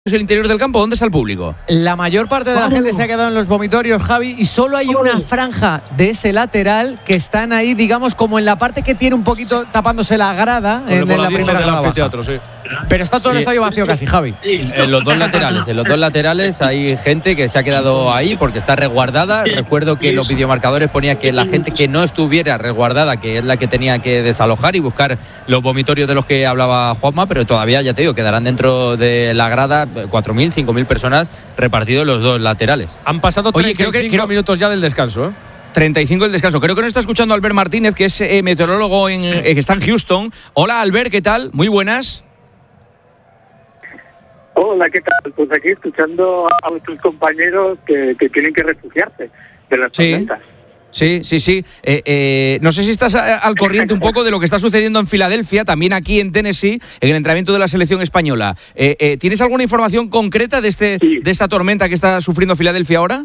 el interior del campo, ¿dónde está el público? La mayor parte de la gente se ha quedado en los vomitorios, Javi, y solo hay una franja de ese lateral que están ahí, digamos, como en la parte que tiene un poquito tapándose la grada en la primera grada baja. Sí. Pero está todo el estadio vacío casi, Javi. En los dos laterales hay gente que se ha quedado ahí porque está resguardada. Recuerdo que en los videomarcadores ponía que la gente que no estuviera resguardada, que es la que tenía que desalojar y buscar los vomitorios de los que hablaba Juanma, pero todavía, ya te digo, quedarán dentro de la grada 4.000, 5.000 personas repartidos en los dos laterales. Han pasado 35 minutos ya del descanso, ¿eh? 35 el descanso. Creo que nos está escuchando Albert Martínez, que es meteorólogo que está en Houston. Hola, Albert, ¿qué tal? Muy buenas. Hola, ¿qué tal? Pues aquí escuchando a nuestros compañeros que tienen que refugiarse de las tormentas. Sí. No sé si estás al corriente un poco de lo que está sucediendo en Filadelfia, también aquí en Tennessee, en el entrenamiento de la selección española. ¿Tienes alguna información concreta de esta tormenta que está sufriendo Filadelfia ahora?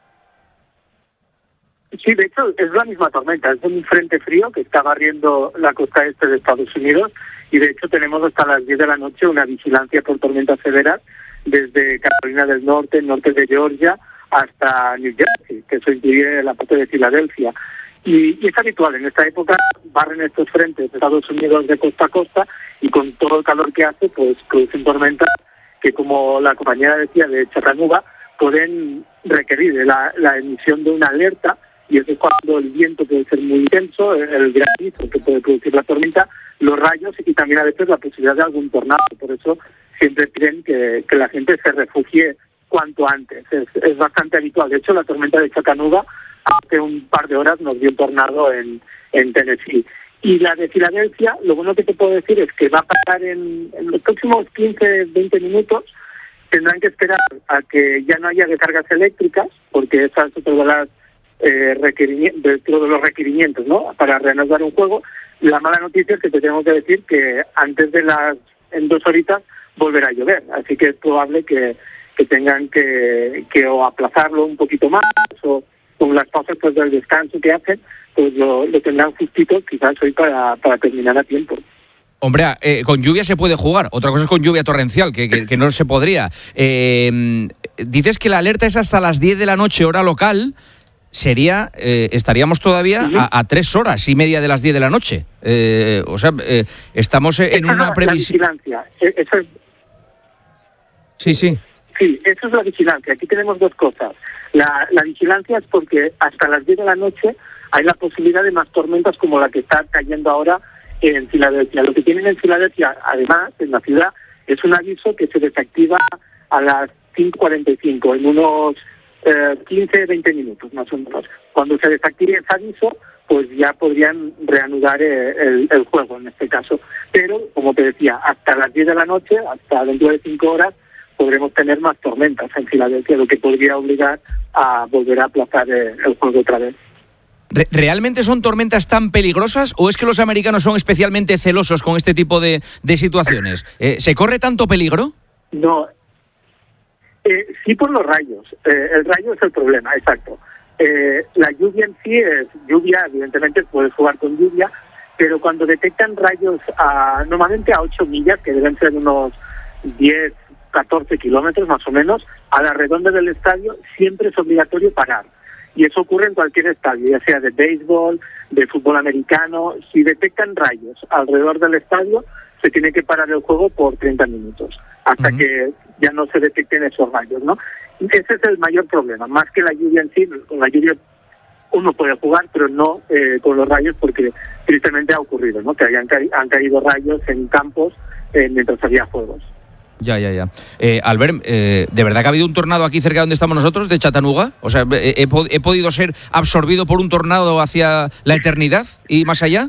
Sí, de hecho es la misma tormenta, es un frente frío que está barriendo la costa este de Estados Unidos y de hecho tenemos hasta las 10 de la noche una vigilancia por tormentas severas desde Carolina del Norte, el norte de Georgia, hasta New Jersey, que eso incluye la parte de Filadelfia. Y es habitual, en esta época barren estos frentes de Estados Unidos de costa a costa y con todo el calor que hace, pues producen tormentas que, como la compañera decía de Chattanooga, pueden requerir la emisión de una alerta, y eso es cuando el viento puede ser muy intenso, el granizo que puede producir la tormenta, los rayos y también a veces la posibilidad de algún tornado. Por eso siempre piden que la gente se refugie cuanto antes. Es bastante habitual. De hecho, la tormenta de Chattanooga hace un par de horas nos dio un tornado en Tennessee. Y la de Filadelfia, lo bueno que te puedo decir es que va a pasar en los próximos 15-20 minutos. Tendrán que esperar a que ya no haya descargas eléctricas, porque esa es otra de las dentro de los requerimientos, ¿no?, para reanudar un juego. La mala noticia es que te tengo que decir que antes en 2 horitas volverá a llover, así que es probable que tengan que o aplazarlo un poquito más, o con las pausas pues del descanso que hacen, pues lo tendrán justito quizás hoy para terminar a tiempo. Hombre, con lluvia se puede jugar. Otra cosa es con lluvia torrencial, que no se podría. Dices que la alerta es hasta las 10 de la noche, hora local. Estaríamos todavía a 3 horas y media de las 10 de la noche. Estamos en una previsión. La vigilancia. Eso es... Sí. Sí, eso es la vigilancia. Aquí tenemos 2 cosas. La vigilancia es porque hasta las 10 de la noche hay la posibilidad de más tormentas como la que está cayendo ahora en Filadelfia. Lo que tienen en Filadelfia, además, en la ciudad, es un aviso que se desactiva a las 5:45, en unos 15-20 minutos más o menos. Cuando se desactive ese aviso, pues ya podrían reanudar el juego en este caso. Pero, como te decía, hasta las 10 de la noche, hasta dentro de 5 horas, podremos tener más tormentas en Filadelfia, lo que podría obligar a volver a aplazar el juego otra vez. ¿Realmente son tormentas tan peligrosas o es que los americanos son especialmente celosos con este tipo de situaciones? ¿Se corre tanto peligro? No. Sí, por los rayos. El rayo es el problema, exacto. La lluvia en sí es lluvia, evidentemente puedes jugar con lluvia, pero cuando detectan rayos normalmente a 8 millas, que deben ser unos 10-14 kilómetros más o menos, a la redonda del estadio siempre es obligatorio parar. Y eso ocurre en cualquier estadio, ya sea de béisbol, de fútbol americano. Si detectan rayos alrededor del estadio, se tiene que parar el juego por 30 minutos, hasta que ya no se detecten esos rayos, ¿no? Ese es el mayor problema, más que la lluvia en sí. Con la lluvia uno puede jugar, pero no con los rayos, porque tristemente ha ocurrido, ¿no?, que han caído rayos en campos mientras había juegos. Ya. Albert, ¿de verdad que ha habido un tornado aquí cerca de donde estamos nosotros, de Chattanooga? O sea, ¿he podido ser absorbido por un tornado hacia la eternidad y más allá?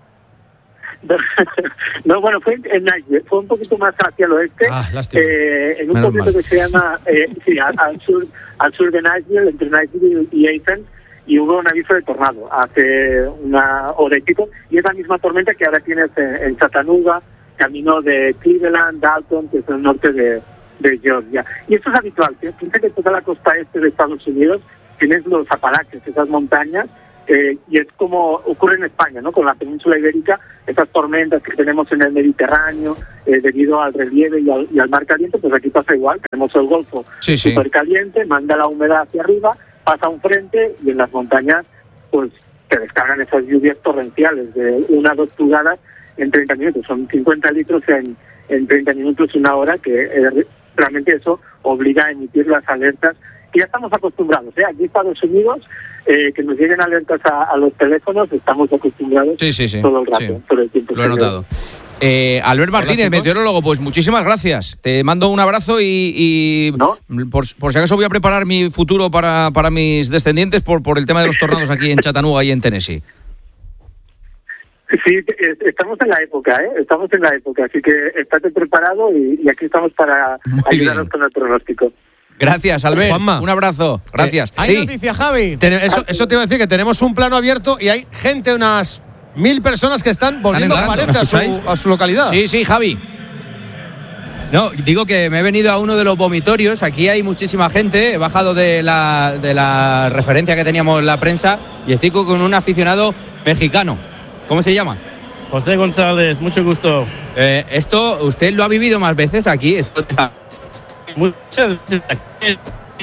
No, bueno, fue en Nashville, fue un poquito más hacia el oeste, en un pueblo que se llama, al sur de Nashville, entre Nashville y Athens, y hubo un aviso de tornado hace una hora y pico, y es la misma tormenta que ahora tienes en Chattanooga, camino de Cleveland, Dalton, que es el norte de Georgia. Y eso es habitual. Piensa que toda la costa este de Estados Unidos tienes los Apalaches, esas montañas y es como ocurre en España, ¿no? Con la península ibérica, esas tormentas que tenemos en el Mediterráneo, debido al relieve y al mar caliente, pues aquí pasa igual. Tenemos el Golfo súper caliente, manda la humedad hacia arriba, pasa un frente y en las montañas pues se descargan esas lluvias torrenciales de 1 a 2 pulgadas en 30 minutos. Son 50 litros en 30 minutos, 1 hora, que realmente eso obliga a emitir las alertas. Y ya estamos acostumbrados, aquí en Estados Unidos, que nos lleguen alertas a los teléfonos, estamos acostumbrados todo el rato, todo el tiempo. Lo he notado. Albert Martínez, meteorólogo, pues muchísimas gracias. Te mando un abrazo y por si acaso voy a preparar mi futuro para mis descendientes por el tema de los tornados aquí en Chattanooga y en Tennessee. Sí, estamos en la época, estamos en la época, así que estate preparado y aquí estamos para ayudaros con el pronóstico. Gracias, Albert. Juanma, un abrazo. Gracias. ¿Hay noticias, Javi? Eso te iba a decir, que tenemos un plano abierto y hay gente, unas 1000 personas que están volviendo, parece, a su localidad. Sí, Javi. No, digo que me he venido a uno de los vomitorios. Aquí hay muchísima gente. He bajado de la referencia que teníamos en la prensa y estoy con un aficionado mexicano. ¿Cómo se llama? José González, mucho gusto. Esto, ¿usted lo ha vivido más veces aquí? Muchas veces aquí.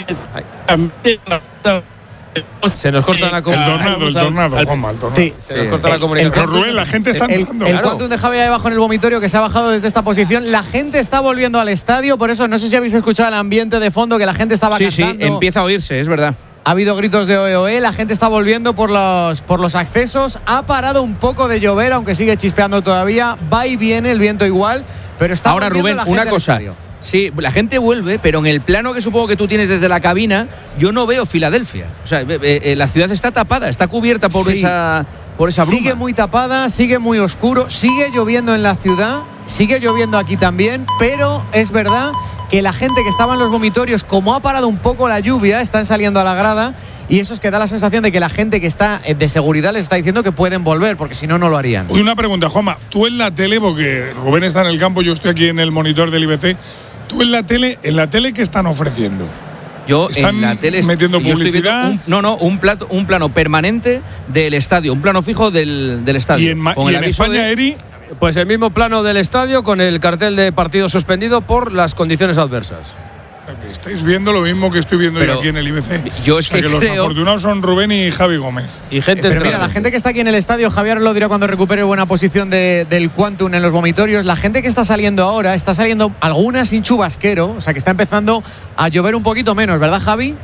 Se nos corta la comunicación. El tornado, Juanma, el tornado. Sí, se nos corta la comunicación. Rubén, la gente está entrando. El quantum de Javi abajo en el vomitorio, que se ha bajado desde esta posición. La gente está volviendo al estadio, por eso no sé si habéis escuchado el ambiente de fondo, que la gente estaba cantando. Sí, empieza a oírse, es verdad. Ha habido gritos de oe, la gente está volviendo por los accesos. Ha parado un poco de llover, aunque sigue chispeando todavía. Va y viene el viento igual, pero está ahora, Rubén, la gente una cosa. Sí, la gente vuelve, pero en el plano que supongo que tú tienes desde la cabina, yo no veo Filadelfia. O sea, la ciudad está tapada, está cubierta por esa bruma. Sigue muy tapada, sigue muy oscuro, sigue lloviendo en la ciudad, sigue lloviendo aquí también, pero es verdad que la gente que estaba en los vomitorios, como ha parado un poco la lluvia, están saliendo a la grada, y eso es que da la sensación de que la gente que está de seguridad les está diciendo que pueden volver, porque si no, no lo harían. Uy, una pregunta, Juanma, tú en la tele, porque Rubén está en el campo, yo estoy aquí en el monitor del IBC, tú en la tele ¿qué están ofreciendo? Yo ¿Están en la tele metiendo publicidad? Un plano permanente del estadio, un plano fijo del estadio. ¿Y en España, Eri? Pues el mismo plano del estadio con el cartel de partido suspendido por las condiciones adversas. Estáis viendo lo mismo que estoy viendo yo aquí en el IBC. Yo es que los afortunados son Rubén y Javi Gómez. Y gente. Pero mira, la gente que está aquí en el estadio, Javier lo dirá cuando recupere buena posición del quantum en los vomitorios. La gente que está saliendo ahora, está saliendo algunas sin chubasquero, o sea que está empezando a llover un poquito menos, ¿verdad, Javi?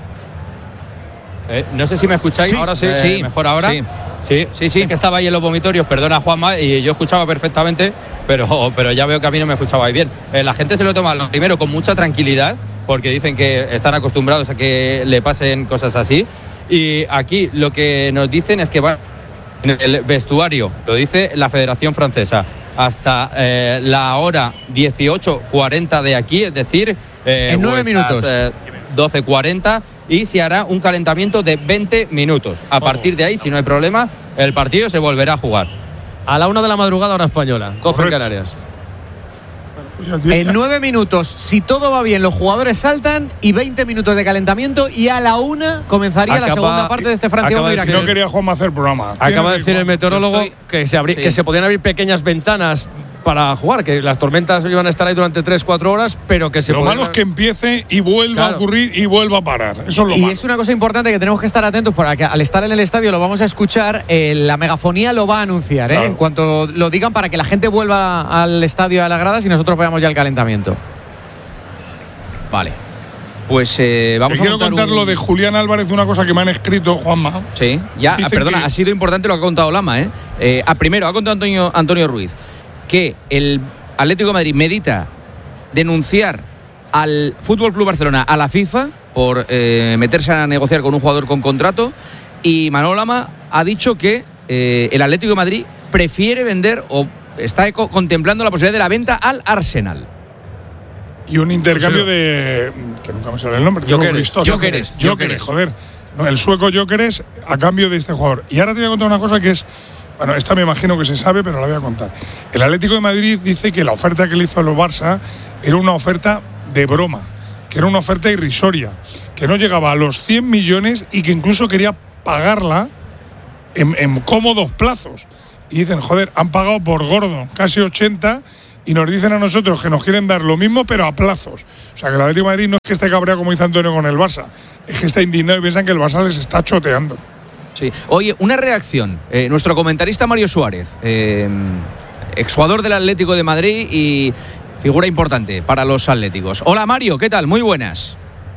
No sé si me escucháis. Ahora sí. ¿Mejor ahora? Sí. Es que estaba ahí en los vomitorios, perdona, Juanma, y yo escuchaba perfectamente, pero ya veo que a mí no me escuchabais bien. La gente se lo toma, lo primero, con mucha tranquilidad, porque dicen que están acostumbrados a que le pasen cosas así. Y aquí lo que nos dicen es que va en el vestuario, lo dice la Federación Francesa, hasta la hora 18:40 de aquí, es decir, en 9 minutos. 12:40, y se hará un calentamiento de 20 minutos. A partir de ahí, si no hay problema, el partido se volverá a jugar. A la 1 de la madrugada, hora española, 12 en Canarias. En 9 minutos, si todo va bien, los jugadores saltan y 20 minutos de calentamiento, y a la 1 comenzaría la segunda parte de este Francia 1 Irak. No quería Juanma hacer programa. Acaba de decir el meteorólogo que se podían abrir pequeñas ventanas para jugar, que las tormentas iban a estar ahí durante 3-4 horas, pero que se Lo malo es que empiece y vuelva a ocurrir y vuelva a parar. Eso es lo malo. Y es una cosa importante que tenemos que estar atentos, porque al estar en el estadio lo vamos a escuchar, la megafonía lo va a anunciar, en cuanto lo digan, para que la gente vuelva al estadio, a las gradas, y nosotros veamos ya el calentamiento. Vale. Pues vamos a contar lo de Julián Álvarez, una cosa que me han escrito, Juanma. Sí, ya, perdona, ha sido importante lo que ha contado Lama, primero, ha contado Antonio Ruiz que el Atlético de Madrid medita denunciar al Fútbol Club Barcelona a la FIFA por meterse a negociar con un jugador con contrato, y Manolo Lama ha dicho que el Atlético de Madrid prefiere vender, o está contemplando la posibilidad de la venta al Arsenal. Y un intercambio de… que nunca me sale el nombre. Gyökeres, joder. No, el sueco Gyökeres a cambio de este jugador. Y ahora te voy a contar una cosa que es… Bueno, esta me imagino que se sabe, pero la voy a contar. El Atlético de Madrid dice que la oferta que le hizo a los Barça era una oferta de broma, que era una oferta irrisoria, que no llegaba a los 100 millones y que incluso quería pagarla en cómodos plazos. Y dicen, joder, han pagado por Gordon casi 80 y nos dicen a nosotros que nos quieren dar lo mismo pero a plazos. O sea, que el Atlético de Madrid no es que esté cabreado como dice Antonio con el Barça, es que está indignado y piensan que el Barça les está choteando. Sí. Oye, una reacción. Nuestro comentarista Mario Suárez, exjugador del Atlético de Madrid y figura importante para los atléticos. Hola Mario, ¿qué tal? Muy buenas.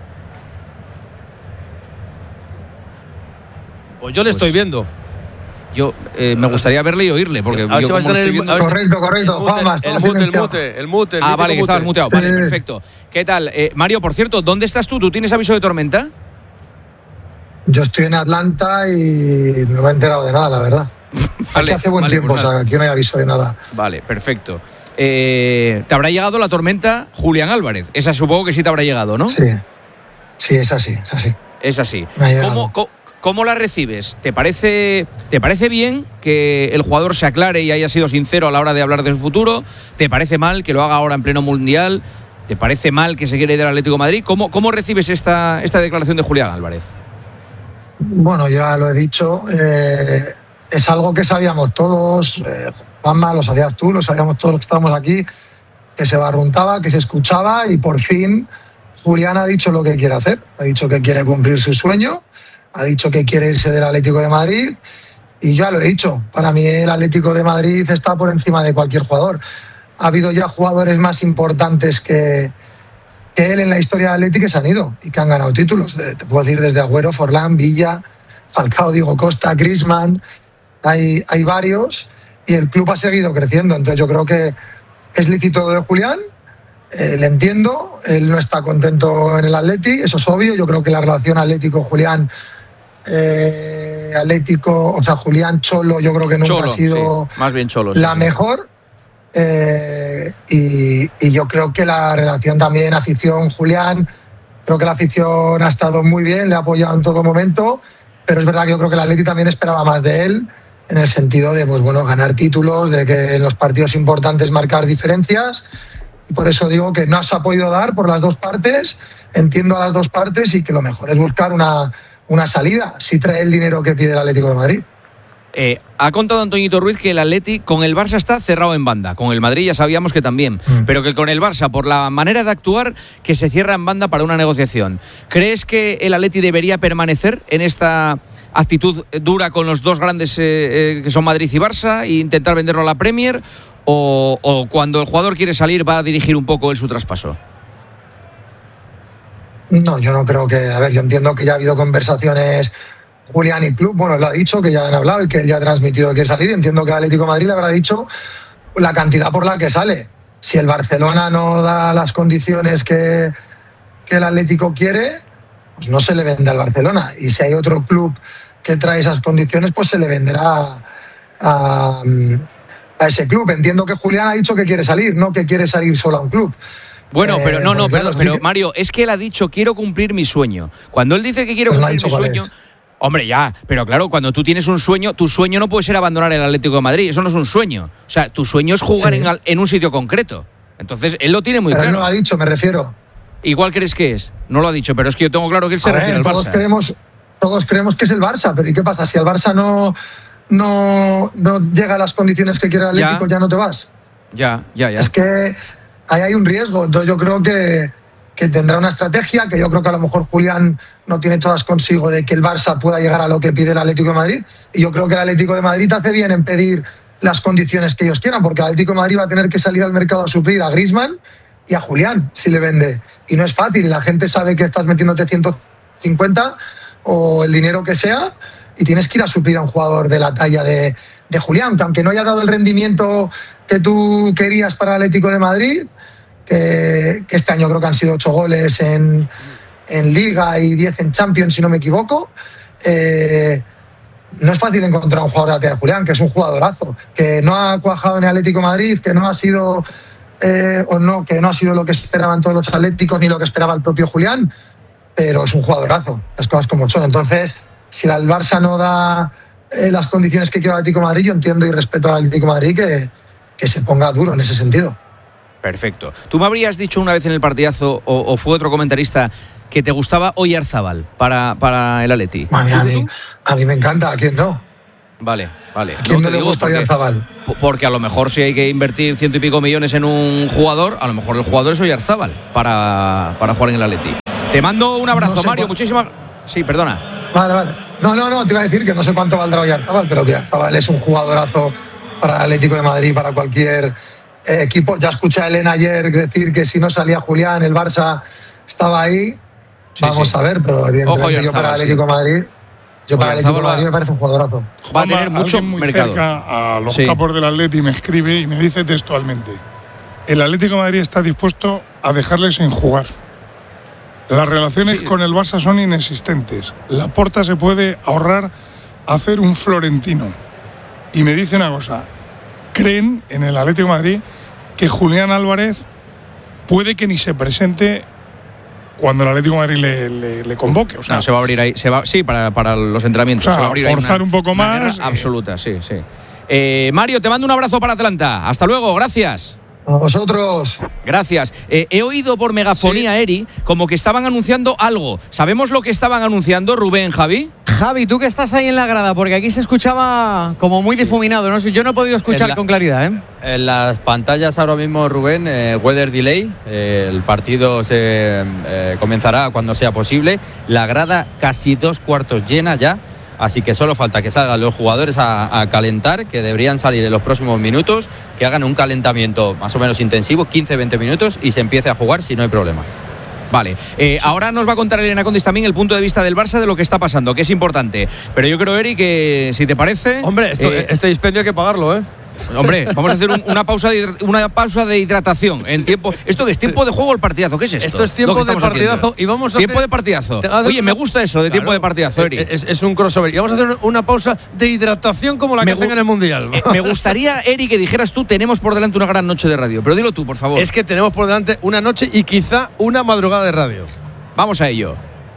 Pues yo le estoy viendo. Yo me gustaría verle y oírle, porque yo como estoy viendo... Correcto, Juanma. El mute. Ah, vale, que estabas muteado. Sí. Vale, perfecto. ¿Qué tal? Mario, por cierto, ¿dónde estás tú? ¿Tú tienes aviso de tormenta? Yo estoy en Atlanta y no me he enterado de nada, la verdad. Aquí hace buen tiempo, pues o sea, aquí no hay aviso de nada. Vale, perfecto. Te habrá llegado la tormenta Julián Álvarez. Esa supongo que sí te habrá llegado, ¿no? Sí, es así. Es así. ¿Cómo la recibes? ¿Te parece bien que el jugador se aclare y haya sido sincero a la hora de hablar del futuro? ¿Te parece mal que lo haga ahora en pleno mundial? ¿Te parece mal que se quiera ir del Atlético de Madrid? ¿Cómo recibes esta declaración de Julián Álvarez? Bueno, ya lo he dicho. Es algo que sabíamos todos. Juanma, lo sabías tú, lo sabíamos todos los que estábamos aquí, que se barruntaba, que se escuchaba y por fin Julián ha dicho lo que quiere hacer. Ha dicho que quiere cumplir su sueño. Ha dicho que quiere irse del Atlético de Madrid y ya lo he dicho, para mí el Atlético de Madrid está por encima de cualquier jugador. Ha habido ya jugadores más importantes que él en la historia del Atlético que se han ido y que han ganado títulos. Te puedo decir desde Agüero, Forlán, Villa, Falcao, Diego Costa, Griezmann, hay varios y el club ha seguido creciendo. Entonces yo creo que es lícito de Julián, le entiendo, él no está contento en el Atlético, eso es obvio. Yo creo que la relación Atlético-Julián Julián-Cholo, yo creo que nunca ha sido más bien Cholo, la mejor. Y yo creo que la relación también afición-Julián, creo que la afición ha estado muy bien, le ha apoyado en todo momento, pero es verdad que yo creo que el Atlético también esperaba más de él, en el sentido de ganar títulos, de que en los partidos importantes marcar diferencias. Y por eso digo que no se ha podido dar por las dos partes, entiendo a las dos partes y que lo mejor es buscar una salida, si trae el dinero que pide el Atlético de Madrid. Ha contado Antoñito Ruiz que el Atleti con el Barça está cerrado en banda, con el Madrid ya sabíamos que también, pero que con el Barça, por la manera de actuar, que se cierra en banda para una negociación. ¿Crees que el Atleti debería permanecer en esta actitud dura con los dos grandes que son Madrid y Barça e intentar venderlo a la Premier, o cuando el jugador quiere salir va a dirigir un poco él su traspaso? No, yo no creo que... A ver, yo entiendo que ya ha habido conversaciones Julián y club, bueno, él ha dicho que ya han hablado y que él ya ha transmitido que quiere salir. Entiendo que Atlético de Madrid le habrá dicho la cantidad por la que sale. Si el Barcelona no da las condiciones que el Atlético quiere, pues no se le vende al Barcelona. Y si hay otro club que trae esas condiciones, pues se le venderá a ese club. Entiendo que Julián ha dicho que quiere salir, no que quiere salir solo a un club. Bueno, pero Mario, es que él ha dicho quiero cumplir mi sueño. Cuando él dice que quiere cumplir mi sueño... Hombre, ya, pero claro, cuando tú tienes un sueño, tu sueño no puede ser abandonar el Atlético de Madrid, eso no es un sueño. O sea, tu sueño es jugar en un sitio concreto. Entonces, él lo tiene muy claro. Pero él no lo ha dicho, me refiero. ¿Igual crees que es? No lo ha dicho, pero es que yo tengo claro que él se refiere al Barça. Todos creemos que es el Barça, pero ¿y qué pasa? Si el Barça no llega a las condiciones que quiere el Atlético, ya no te vas. Ya. Es que ahí hay un riesgo. Entonces yo creo que tendrá una estrategia, que yo creo que a lo mejor Julián no tiene todas consigo de que el Barça pueda llegar a lo que pide el Atlético de Madrid. Y yo creo que el Atlético de Madrid hace bien en pedir las condiciones que ellos quieran, porque el Atlético de Madrid va a tener que salir al mercado a suplir a Griezmann y a Julián si le vende. Y no es fácil, la gente sabe que estás metiéndote 150 o el dinero que sea y tienes que ir a suplir a un jugador de la talla de Julián, que aunque no haya dado el rendimiento que tú querías para el Atlético de Madrid, que este año creo que han sido 8 goles en Liga y 10 en Champions, si no me equivoco. No es fácil encontrar un jugador de la talla de Julián, que es un jugadorazo, que no ha cuajado en el Atlético de Madrid, que no ha sido que no ha sido lo que esperaban todos los atléticos ni lo que esperaba el propio Julián, pero es un jugadorazo, las cosas como son. Entonces, si el Barça no da las condiciones que quiere el Atlético de Madrid, yo entiendo y respeto al Atlético de Madrid que se ponga duro en ese sentido. Perfecto. Tú me habrías dicho una vez en el partidazo, o fue otro comentarista, que te gustaba Oyarzábal para el Atleti. A mí me encanta, ¿a quién no? Vale. ¿A quién no le gusta Oyarzabal? Porque a lo mejor si hay que invertir 100 y pico millones en un jugador, a lo mejor el jugador es Oyarzabal para jugar en el Atleti. Te mando un abrazo, no sé, Mario. Muchísimas. Sí, perdona. Vale. No, te iba a decir que no sé cuánto valdrá Oyarzabal, pero que Oyarzabal es un jugadorazo para el Atlético de Madrid, para cualquier equipo. Ya escuché a Elena ayer decir que si no salía Julián, el Barça estaba ahí. Vamos a ver, pero evidentemente yo para el Atlético de Madrid. Para el Atlético de Madrid me parece un jugadorazo. Va a tener mucho muy mercado. Cerca a los capos del Atleti me escribe y me dice textualmente: el Atlético de Madrid está dispuesto a dejarle sin jugar. Las relaciones con el Barça son inexistentes. Laporta se puede ahorrar hacer un Florentino. Y me dice una cosa: creen en el Atlético de Madrid que Julián Álvarez puede que ni se presente cuando el Atlético de Madrid le convoque. O sea, no, se va a abrir ahí, para los entrenamientos. O sea, se va a abrir forzar un poco más. Absoluta, sí. Mario, te mando un abrazo para Atlanta. Hasta luego, gracias. A vosotros. Gracias. He oído por megafonía, Eri, como que estaban anunciando algo. ¿Sabemos lo que estaban anunciando, Rubén, Javi? Javi, tú que estás ahí en la grada, porque aquí se escuchaba como muy difuminado, ¿no? Yo no he podido escuchar con claridad, ¿eh? En las pantallas ahora mismo, Rubén, weather delay, el partido se comenzará cuando sea posible. La grada casi 2/4 llena ya, así que solo falta que salgan los jugadores a calentar, que deberían salir en los próximos minutos, que hagan un calentamiento más o menos intensivo, 15-20 minutos, y se empiece a jugar si no hay problema. Vale, ahora nos va a contar Elena Condis también el punto de vista del Barça de lo que está pasando, que es importante. Pero yo creo, Eri, que si te parece... Hombre, este dispendio hay que pagarlo, ¿eh? Hombre, vamos a hacer una pausa de hidratación en tiempo. ¿Esto qué es? ¿Tiempo de juego o el partidazo? ¿Qué es esto? Esto es tiempo de partidazo y vamos a tiempo de partidazo. Oye, me gusta eso de tiempo de partidazo, Eri. Es un crossover. Y vamos a hacer una pausa de hidratación como la que hacen en el Mundial. Me gustaría, Eri, que dijeras tú: tenemos por delante una gran noche de radio. Pero dilo tú, por favor. Es que tenemos por delante una noche y quizá una madrugada de radio. Vamos a ello.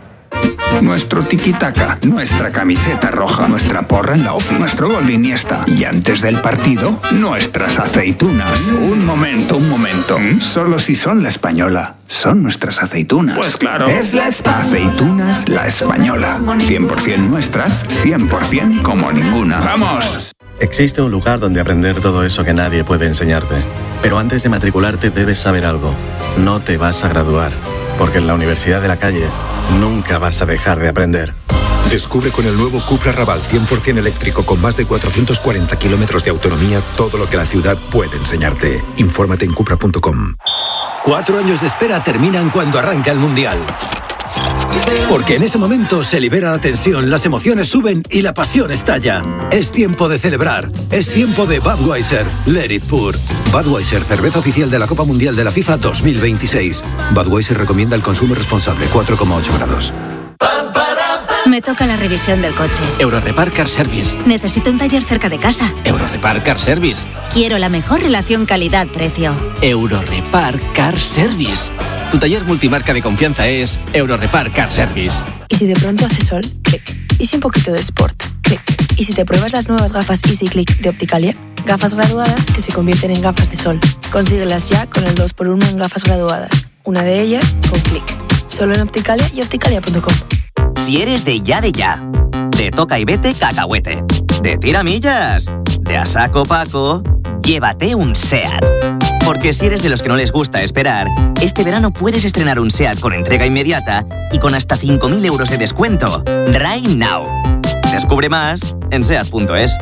Nuestro tiki-taka, nuestra camiseta roja, nuestra porra en la off, nuestro gol de Iniesta. Y antes del partido, nuestras aceitunas. Un momento. Solo si son la española. Son nuestras aceitunas. Pues claro. Es la aceitunas La Española. 100% nuestras, 100% como ninguna. ¡Vamos! Existe un lugar donde aprender todo eso que nadie puede enseñarte. Pero antes de matricularte debes saber algo. No te vas a graduar. Porque en la Universidad de la Calle nunca vas a dejar de aprender. Descubre con el nuevo Cupra Raval 100% eléctrico con más de 440 kilómetros de autonomía todo lo que la ciudad puede enseñarte. Infórmate en cupra.com. 4 años de espera terminan cuando arranca el Mundial. Porque en ese momento se libera la tensión, las emociones suben y la pasión estalla. Es tiempo de celebrar. Es tiempo de Budweiser. Let it pour. Budweiser, cerveza oficial de la Copa Mundial de la FIFA 2026. Budweiser recomienda el consumo responsable, 4,8 grados. Me toca la revisión del coche. Eurorepar Car Service. Necesito un taller cerca de casa. Eurorepar Car Service. Quiero la mejor relación calidad-precio. Eurorepar Car Service. Tu taller multimarca de confianza es Eurorepar Car Service. ¿Y si de pronto hace sol? Clic. ¿Y si un poquito de sport? Clic. ¿Y si te pruebas las nuevas gafas Easy Click de Opticalia? Gafas graduadas que se convierten en gafas de sol. Consíguelas ya con el 2x1 en gafas graduadas. Una de ellas con Clic. Solo en Opticalia y opticalia.com. Si eres de ya, de toca y vete cacahuete, de tiramillas, de a saco Paco, llévate un SEAT. Porque si eres de los que no les gusta esperar, este verano puedes estrenar un SEAT con entrega inmediata y con hasta 5.000 euros de descuento. Right now. Descubre más en SEAT.es.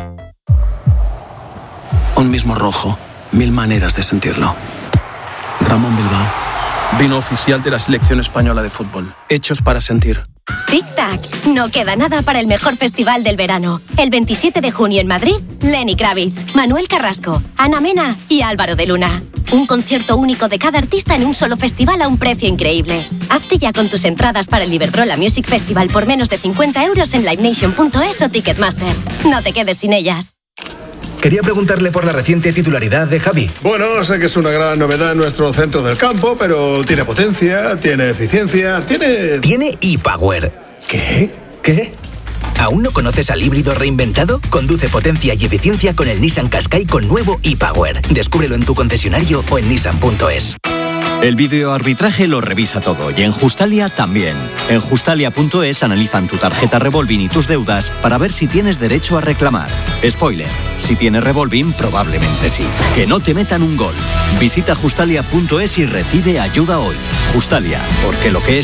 Un mismo rojo, 1000 maneras de sentirlo. Ramón Bilbao, vino oficial de la selección española de fútbol. Hechos para sentir. Tic-tac, no queda nada para el mejor festival del verano. El 27 de junio en Madrid, Lenny Kravitz, Manuel Carrasco, Ana Mena y Álvaro de Luna. Un concierto único de cada artista en un solo festival a un precio increíble. Hazte ya con tus entradas para el Iberdrola Music Festival por menos de 50 euros en livenation.es o Ticketmaster. No te quedes sin ellas. Quería preguntarle por la reciente titularidad de Javi. Bueno, sé que es una gran novedad en nuestro centro del campo, pero tiene potencia, tiene eficiencia, tiene... Tiene ePower. ¿Qué? ¿Aún no conoces al híbrido reinventado? Conduce potencia y eficiencia con el Nissan Qashqai con nuevo ePower. Descúbrelo en tu concesionario o en nissan.es. El videoarbitraje lo revisa todo y en Justalia también. En Justalia.es analizan tu tarjeta Revolving y tus deudas para ver si tienes derecho a reclamar. Spoiler, si tienes Revolving probablemente sí. Que no te metan un gol. Visita Justalia.es y recibe ayuda hoy. Justalia, porque lo que es